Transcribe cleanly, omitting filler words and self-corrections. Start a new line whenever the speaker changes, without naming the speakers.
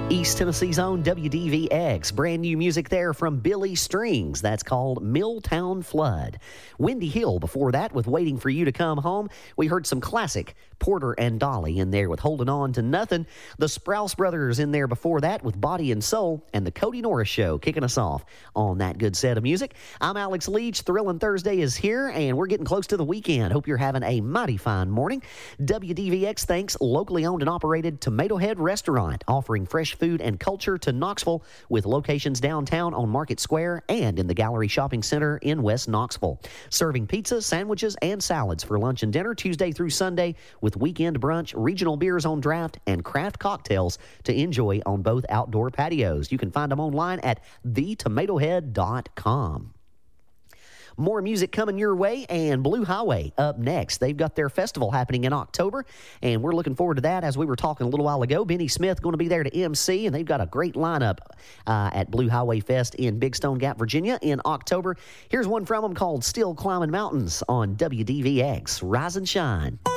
East Tennessee's own WDVX. Brand new music there from Billy Strings. That's called Milltown Flood. Wendy Hill before that with Waiting for You to Come Home. We heard some classic Porter and Dolly in there with Holding On to Nothing. The Sprouse Brothers in there before that with Body and Soul. And the Cody Norris Show kicking us off on that good set of music. I'm Alex Leach. Thrillin' Thursday is here, and we're getting close to the weekend. Hope you're having a mighty fine morning. WDVX thanks locally owned and operated Tomato Head Restaurant, offering fresh food and culture to Knoxville with locations downtown on Market Square and in the Gallery Shopping Center in West Knoxville. Serving pizza, sandwiches, and salads for lunch and dinner Tuesday through Sunday with weekend brunch, regional beers on draft, and craft cocktails to enjoy on both outdoor patios. You can find them online at thetomatohead.com. More music coming your way, and Blue Highway up next. They've got their festival happening in October, and we're looking forward to that. As we were talking a little while ago, Benny Smith going to be there to MC, and they've got a great lineup at Blue Highway Fest in Big Stone Gap, Virginia in October. Here's one from them called Still Climbing Mountains on WDVX. Rise and shine.